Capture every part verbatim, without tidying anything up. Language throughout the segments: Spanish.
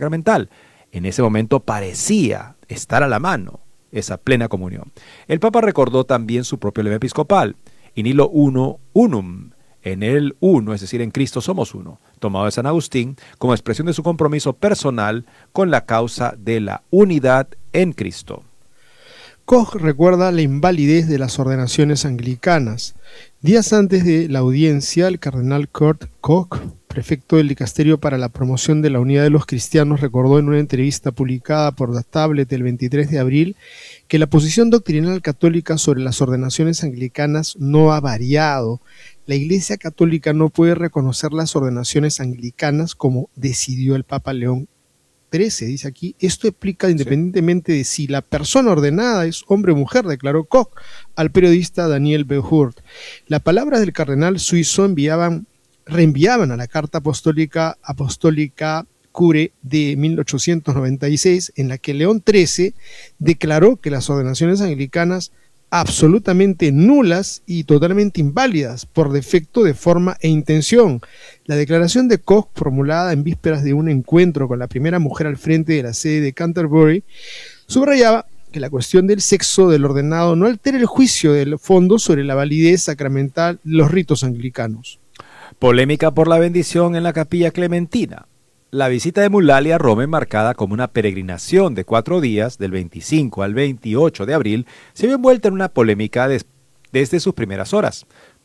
sacramental. En ese momento parecía estar a la mano esa plena comunión. El Papa recordó también su propio lema episcopal, in illo uno unum, en el uno, es decir, en Cristo somos uno, tomado de San Agustín como expresión de su compromiso personal con la causa de la unidad en Cristo. Koch recuerda la invalidez de las ordenaciones anglicanas. Días antes de la audiencia, el cardenal Kurt Koch, prefecto del Dicasterio para la Promoción de la Unidad de los Cristianos, recordó en una entrevista publicada por The Tablet el veintitrés de abril que la posición doctrinal católica sobre las ordenaciones anglicanas no ha variado. La Iglesia Católica no puede reconocer las ordenaciones anglicanas como decidió el Papa León trece, dice aquí. Esto explica independientemente de si la persona ordenada es hombre o mujer, declaró Koch al periodista Daniel Behurt. Las palabras del cardenal suizo enviaban, reenviaban a la Carta Apostólica Apostólica Cure de mil ochocientos noventa y seis, en la que León trece declaró que las ordenaciones anglicanas absolutamente nulas y totalmente inválidas por defecto de forma e intención. La declaración de Koch, formulada en vísperas de un encuentro con la primera mujer al frente de la sede de Canterbury, subrayaba que la cuestión del sexo del ordenado no altera el juicio del fondo sobre la validez sacramental de los ritos anglicanos. Polémica por la bendición en la Capilla Clementina. La visita de Mullally a Roma, marcada como una peregrinación de cuatro días, del veinticinco al veintiocho de abril, se vio envuelta en una polémica des- desde sus primeras horas.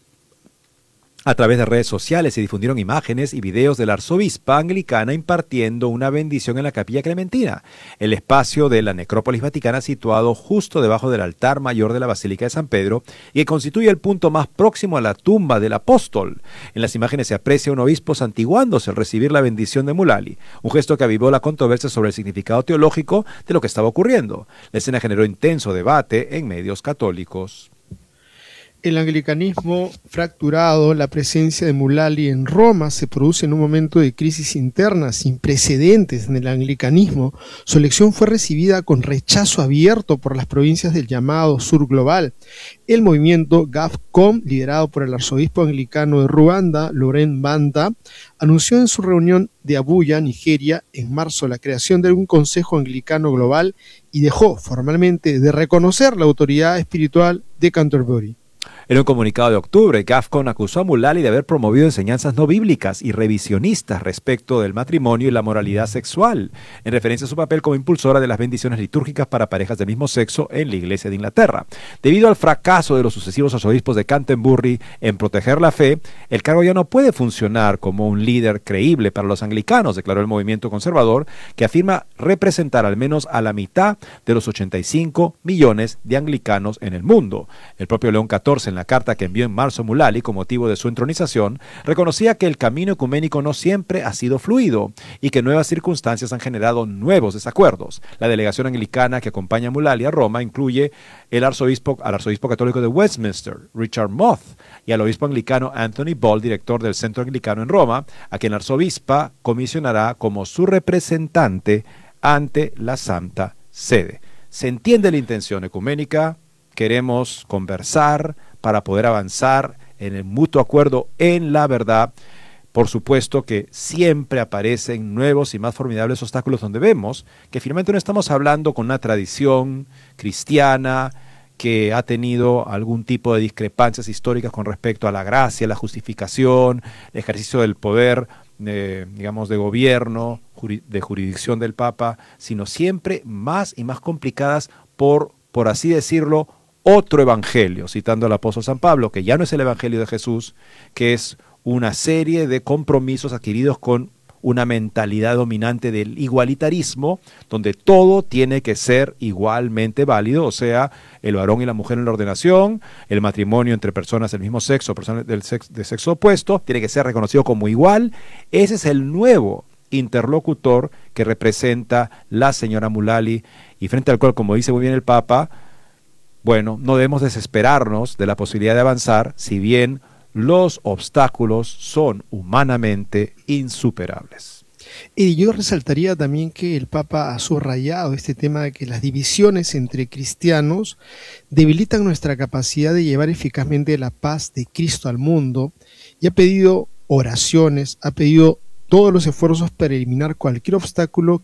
A través de redes sociales se difundieron imágenes y videos de la arzobispa anglicana impartiendo una bendición en la Capilla Clementina, el espacio de la necrópolis vaticana situado justo debajo del altar mayor de la Basílica de San Pedro y que constituye el punto más próximo a la tumba del apóstol. En las imágenes se aprecia a un obispo santiguándose al recibir la bendición de Mullally, un gesto que avivó la controversia sobre el significado teológico de lo que estaba ocurriendo. La escena generó intenso debate en medios católicos. El anglicanismo fracturado, la presencia de Mullally en Roma se produce en un momento de crisis interna sin precedentes en el anglicanismo. Su elección fue recibida con rechazo abierto por las provincias del llamado Sur Global. El movimiento GAFCOM, liderado por el arzobispo anglicano de Ruanda, Laurent Banda, anunció en su reunión de Abuya, Nigeria, en marzo la creación de un Consejo Anglicano Global y dejó formalmente de reconocer la autoridad espiritual de Canterbury. En un comunicado de octubre, GAFCON acusó a Mullally de haber promovido enseñanzas no bíblicas y revisionistas respecto del matrimonio y la moralidad sexual, en referencia a su papel como impulsora de las bendiciones litúrgicas para parejas del mismo sexo en la Iglesia de Inglaterra. Debido al fracaso de los sucesivos arzobispos de Canterbury en proteger la fe, el cargo ya no puede funcionar como un líder creíble para los anglicanos, declaró el movimiento conservador, que afirma representar al menos a la mitad de los ochenta y cinco millones de anglicanos en el mundo. El propio León catorce, en la carta que envió en marzo Mullally con motivo de su entronización, reconocía que el camino ecuménico no siempre ha sido fluido y que nuevas circunstancias han generado nuevos desacuerdos. La delegación anglicana que acompaña a Mullally a Roma incluye el arzobispo, al arzobispo católico de Westminster, Richard Moth, y al obispo anglicano Anthony Ball, director del Centro Anglicano en Roma, a quien la arzobispa comisionará como su representante ante la Santa Sede. Se entiende la intención ecuménica, queremos conversar para poder avanzar en el mutuo acuerdo en la verdad. Por supuesto que siempre aparecen nuevos y más formidables obstáculos donde vemos que finalmente no estamos hablando con una tradición cristiana que ha tenido algún tipo de discrepancias históricas con respecto a la gracia, la justificación, el ejercicio del poder, eh, digamos, de gobierno, juri- de jurisdicción del Papa, sino siempre más y más complicadas por, por así decirlo, otro evangelio, citando al apóstol San Pablo, que ya no es el evangelio de Jesús, que es una serie de compromisos adquiridos con una mentalidad dominante del igualitarismo, donde todo tiene que ser igualmente válido, o sea, el varón y la mujer en la ordenación, el matrimonio entre personas del mismo sexo, personas del sexo, de sexo opuesto, tiene que ser reconocido como igual. Ese es el nuevo interlocutor que representa la señora Mullally, y frente al cual, como dice muy bien el Papa, bueno, no debemos desesperarnos de la posibilidad de avanzar, si bien los obstáculos son humanamente insuperables. Y yo resaltaría también que el Papa ha subrayado este tema de que las divisiones entre cristianos debilitan nuestra capacidad de llevar eficazmente la paz de Cristo al mundo, y ha pedido oraciones, ha pedido todos los esfuerzos para eliminar cualquier obstáculo